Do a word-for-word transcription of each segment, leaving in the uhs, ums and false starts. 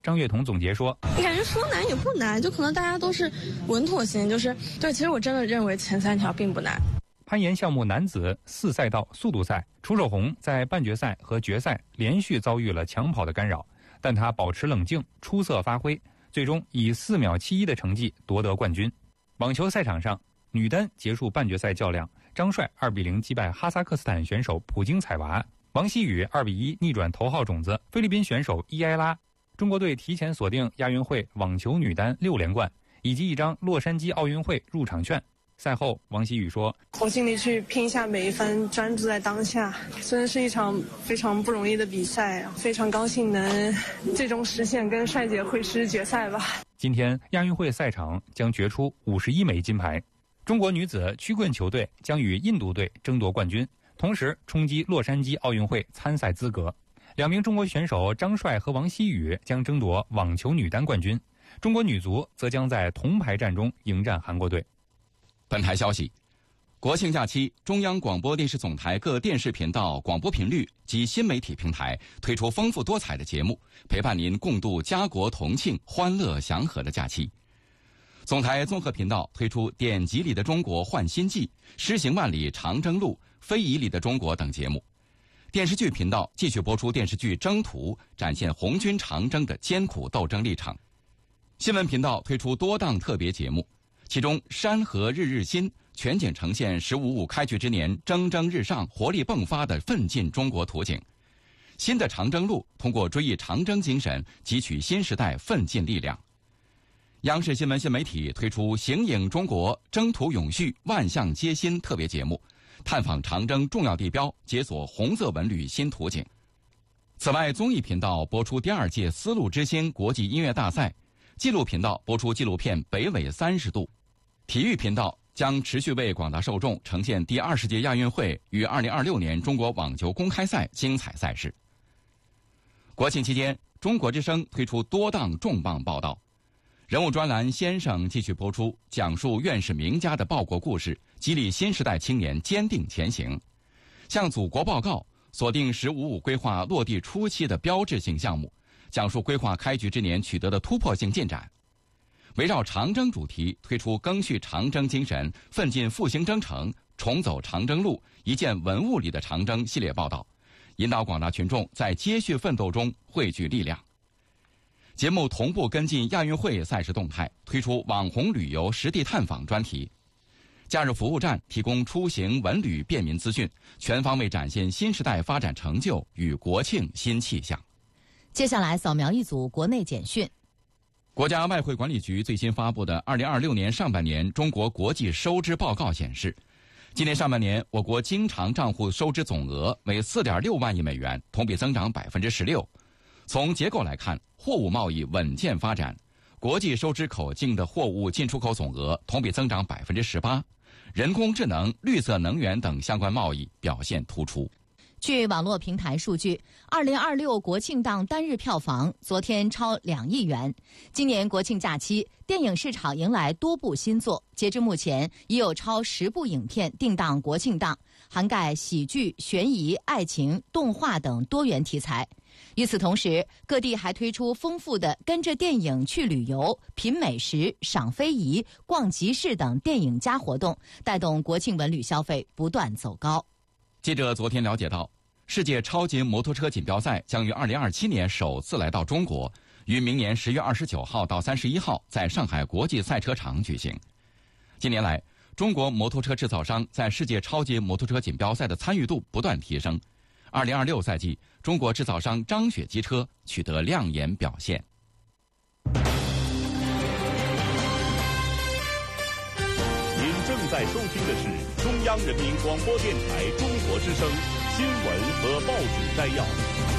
张悦彤总结说：“ 感觉说难也不难，就可能大家都是稳妥型，就是对。其实我真的认为前三条并不难。” 攀岩项目男子四赛道速度赛，楚守宏在半决赛和决赛连续遭遇了抢跑的干扰，但他保持冷静，出色发挥，最终以四秒七一的成绩夺得冠军。网球赛场上，女单结束半决赛较量，张帅二比零击败哈萨克斯坦选手普京采娃，王希雨二比一逆转头号种子菲律宾选手伊埃拉。中国队提前锁定亚运会网球女单六连冠，以及一张洛杉矶奥运会入场券。赛后，王希雨说：“ 我尽力去拼一下每一分，专注在当下。真的是一场非常不容易的比赛，非常高兴能最终实现跟帅姐会师决赛吧。” 今天亚运会赛场将决出五十一枚金牌，中国女子曲棍球队将与印度队争夺冠军，同时冲击洛杉矶奥运会参赛资格。两名中国选手张帅和王希雨将争夺网球女单冠军，中国女足则将在铜牌战中迎战韩国队。 本台消息，国庆假期，中央广播电视总台各电视频道、广播频率及新媒体平台推出丰富多彩的节目，陪伴您共度家国同庆、欢乐祥和的假期。总台综合频道推出《典籍里的中国焕新纪》、《诗行万里长征路》、《非遗里的中国》等节目。电视剧频道继续播出电视剧《征途》，展现红军长征的艰苦斗争历程。新闻频道推出多档特别节目，其中《山河日日新》全景呈现十五五开局之年蒸蒸日上、活力迸发的奋进中国图景。新的长征路通过追忆长征精神，汲取新时代奋进力量。央视新闻新媒体推出《形影中国，征途永续，万象皆新》特别节目，探访长征重要地标，解锁红色文旅新图景。此外，综艺频道播出第二届丝路之星国际音乐大赛，纪录频道播出纪录片《北纬三十度》，体育频道将持续为广大受众呈现第二十届亚运会与二零二六年中国网球公开赛精彩赛事。国庆期间，中国之声推出多档重磅报道。人物专栏《先生》继续播出，讲述院士名家的报国故事，激励新时代青年坚定前行。向祖国报告，锁定“十五五”规划落地初期的标志性项目，讲述规划开局之年取得的突破性进展。围绕长征主题推出赓续长征精神、奋进复兴征程、重走长征路、一件文物里的长征系列报道，引导广大群众在接续奋斗中汇聚力量。节目同步跟进亚运会赛事动态，推出网红旅游实地探访专题。假日服务站提供出行文旅便民资讯，全方位展现新时代发展成就与国庆新气象。 接下来扫描一组国内简讯。 国家外汇管理局最新发布的二零二六年上半年中国国际收支报告显示，今年上半年我国经常账户收支总额为四点六万亿美元，同比增长百分之十六。从结构来看，货物贸易稳健发展，国际收支口径的货物进出口总额同比增长百分之十八，人工智能、绿色能源等相关贸易表现突出。 据网络平台数据，二零二六国庆档单日票房昨天超两亿元。今年国庆假期，电影市场迎来多部新作，截至目前已有超十部影片定档国庆档，涵盖喜剧、悬疑、爱情、动画等多元题材。与此同时，各地还推出丰富的跟着电影去旅游、品美食、赏非遗、逛集市等电影加活动，带动国庆文旅消费不断走高。 记者昨天了解到，世界超级摩托车锦标赛将于二零二七年首次来到中国，于明年十月二十九号到三十一号在上海国际赛车场举行。近年来，中国摩托车制造商在世界超级摩托车锦标赛的参与度不断提升。二零二六赛季，中国制造商张雪机车取得亮眼表现。 您正在收听的是中央人民广播电台中国之声新闻和报纸摘要。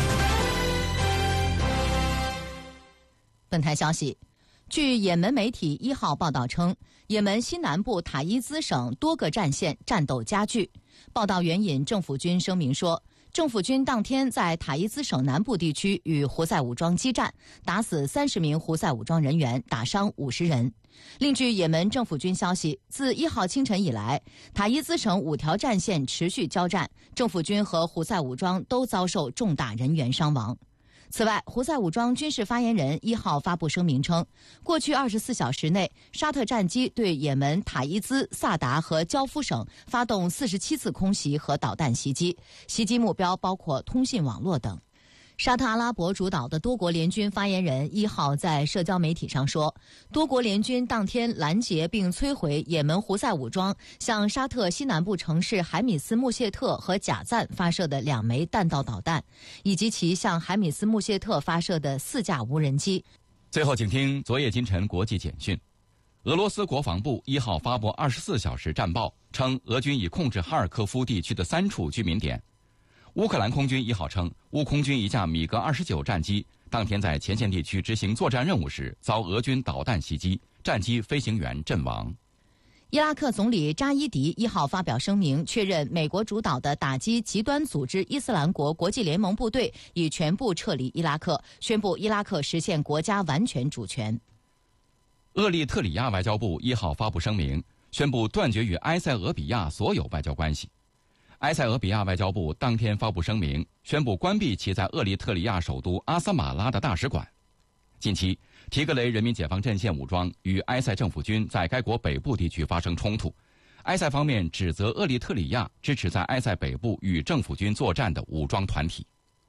本台消息，据也门媒体一号报道称，也门西南部塔伊兹省多个战线战斗加剧。报道援引政府军声明说，政府军当天在塔伊兹省南部地区与胡塞武装激战，打死三十名胡塞武装人员，打伤五十人。另据也门政府军消息，自一号清晨以来，塔伊兹省五条战线持续交战，政府军和胡塞武装都遭受重大人员伤亡。 此外，胡塞武装军事发言人一号发布声明称，过去二十四小时内，沙特战机对也门塔伊兹、萨达和焦夫省发动四十七次空袭和导弹袭击，袭击目标包括通信网络等。沙特阿拉伯主导的多国联军发言人一号在社交媒体上说，多国联军当天拦截并摧毁也门胡塞武装向沙特西南部城市海米斯穆谢特和贾赞发射的两枚弹道导弹，以及其向海米斯穆谢特发射的四架无人机。 最后，请听昨夜今晨国际简讯。俄罗斯国防部一号发布二十四小时战报，称俄军已控制哈尔科夫地区的三处居民点。乌克兰空军一号称，乌空军一架米格二十九战机当天在前线地区执行作战任务时遭俄军导弹袭击，战机飞行员阵亡。 伊拉克总理扎伊迪一号发表声明，确认美国主导的打击极端组织伊斯兰国国际联盟部队已全部撤离伊拉克，宣布伊拉克实现国家完全主权。 厄立特里亚外交部一号发布声明，宣布断绝与埃塞俄比亚所有外交关系。埃塞俄比亚外交部当天发布声明，宣布关闭其在厄立特里亚首都阿萨马拉的大使馆。近期，提格雷人民解放阵线武装与埃塞政府军在该国北部地区发生冲突，埃塞方面指责厄立特里亚支持在埃塞北部与政府军作战的武装团体。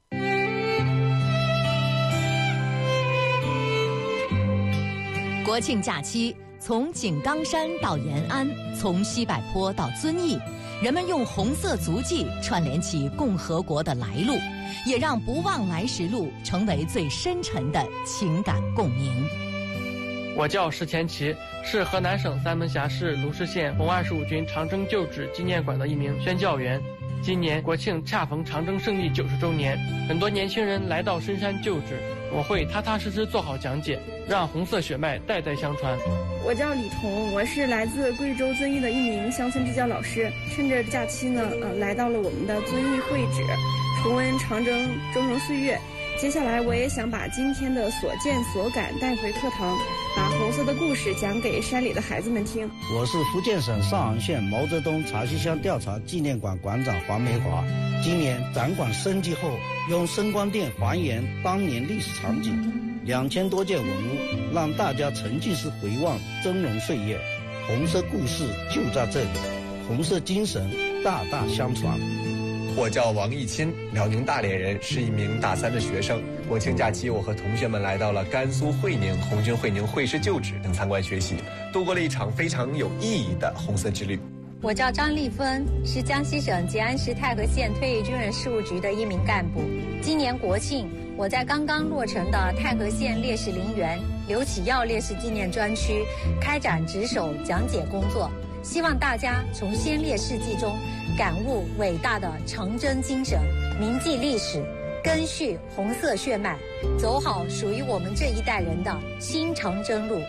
国庆假期，从井冈山到延安，从西柏坡到遵义，人们用红色足迹串联起共和国的来路，也让不忘来时路成为最深沉的情感共鸣。 我叫石前奇，是河南省三门峡市鲁市县红二十五军长征旧址纪念馆的一名宣教员。今年国庆恰逢长征胜利九十周年，很多年轻人来到深山旧址，我会踏踏实实做好讲解，让红色血脉代代相传。 我叫李彤，我是来自贵州遵义的一名乡村支教老师。趁着假期呢，呃，来到了我们的遵义会址，重温长征峥嵘岁月。接下来，我也想把今天的所见所感带回课堂，把红色的故事讲给山里的孩子们听。 我是福建省上杭县毛泽东茶溪乡调查纪念馆馆长黄梅华。今年展馆升级后，用声光电还原当年历史场景，两千多件文物，让大家沉浸式回望峥嵘岁月。红色故事就在这里，红色精神大大相传。 我叫王义钦，辽宁大连人，是一名大三的学生。国庆假期，我和同学们来到了甘肃会宁红军会宁会师旧址等参观学习，度过了一场非常有意义的红色之旅。 我叫张丽芬，是江西省吉安市太和县退役军人事务局的一名干部。今年国庆，我在刚刚落成的太和县烈士陵园刘启耀烈士纪念专区开展值守讲解工作，希望大家从先烈事迹中感悟伟大的长征精神，铭记历史，根续红色血脉，走好属于我们这一代人的新长征路。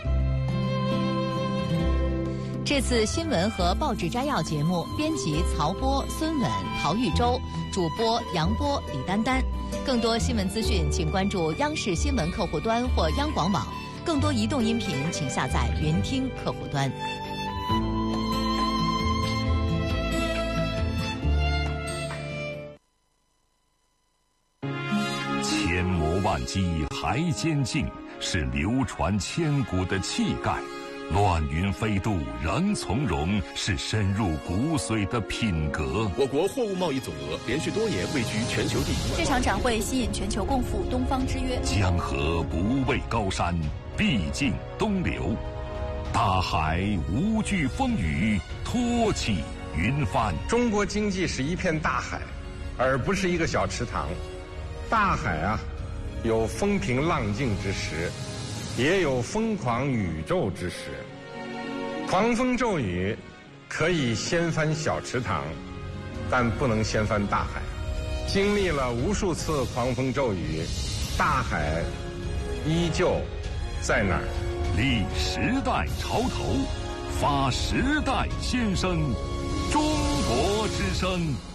这次新闻和报纸摘要节目编辑曹波、孙稳、陶玉洲，主播杨波、李丹丹。更多新闻资讯，请关注央视新闻客户端或央广网。更多移动音频，请下载云听客户端。 千磨万击还坚劲，是流传千古的气概。乱云飞渡仍从容，是深入骨髓的品格。 我国货物贸易总额连续多年位居全球第一。 这场展会吸引全球共赴东方之约。 江河不畏高山，必尽东流。大海无惧风雨，托起云帆。 中国经济是一片大海，而不是一个小池塘。大海啊，有风平浪静之时，也有疯狂宇宙之时。狂风骤雨可以掀翻小池塘，但不能掀翻大海。经历了无数次狂风骤雨，大海依旧在那儿。 立时代潮头，发时代先声，中国之声。